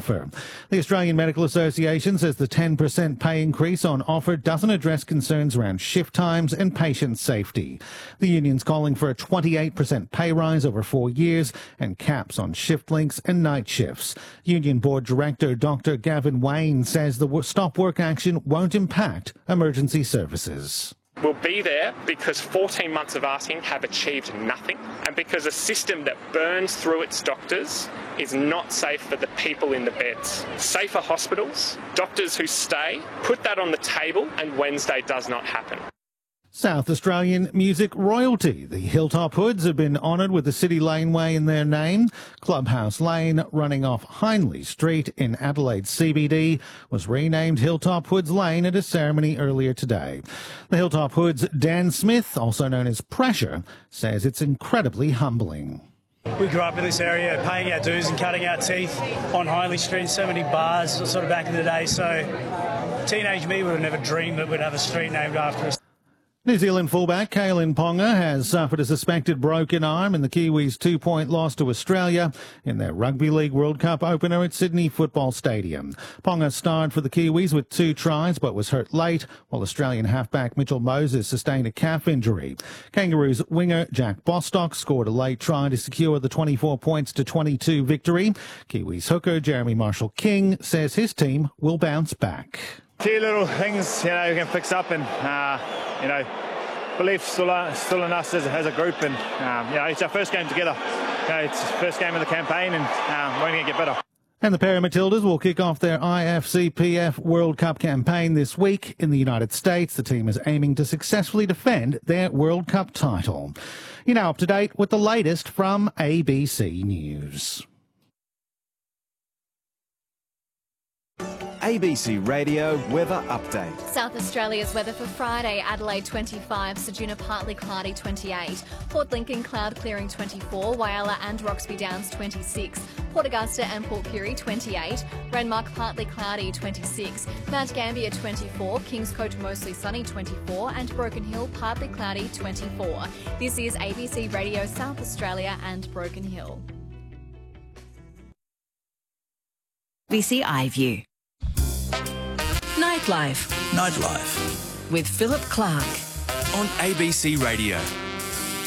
offer. The Australian Medical Association says the 10% pay increase on offer doesn't address concerns around shift times and patient safety. The union's calling for a 28% pay rise over 4 years and caps on shift links and night shifts. Union Board Director Dr. Gavin Wayne says the stop work action won't impact emergency services. We'll be there because 14 months of asking have achieved nothing, and because a system that burns through its doctors is not safe for the people in the beds. Safer hospitals, doctors who stay, put that on the table, and Wednesday does not happen. South Australian music royalty. The Hilltop Hoods have been honoured with the city laneway in their name. Clubhouse Lane, running off Hindley Street in Adelaide CBD, was renamed Hilltop Hoods Lane at a ceremony earlier today. The Hilltop Hoods' Dan Smith, also known as Pressure, says it's incredibly humbling. We grew up in this area paying our dues and cutting our teeth on Hindley Street, so many bars sort of back in the day, so teenage me would have never dreamed that we'd have a street named after us. New Zealand fullback Kalyn Ponga has suffered a suspected broken arm in the Kiwis' 2-point loss to Australia in their Rugby League World Cup opener at Sydney Football Stadium. Ponga starred for the Kiwis with 2 tries but was hurt late, while Australian halfback Mitchell Moses sustained a calf injury. Kangaroos winger Jack Bostock scored a late try to secure the 24 points to 22 victory. Kiwis hooker Jeremy Marshall-King says his team will bounce back. A few little things, you can fix up, and belief still in us as a group, and it's our first game together. It's the first game of the campaign, and we're going to get better. And the Paramatildas will kick off their IFCPF World Cup campaign this week in the United States. The team is aiming to successfully defend their World Cup title. You're now up to date with the latest from ABC News. ABC Radio Weather Update. South Australia's weather for Friday: Adelaide 25, Ceduna partly cloudy 28, Port Lincoln cloud clearing 24, Whyalla and Roxby Downs 26, Port Augusta and Port Pirie 28, Renmark partly cloudy 26, Mount Gambier 24, Kingscote mostly sunny 24, and Broken Hill partly cloudy 24. This is ABC Radio South Australia and Broken Hill. ABC iView. Nightlife with with Philip Clark on ABC Radio.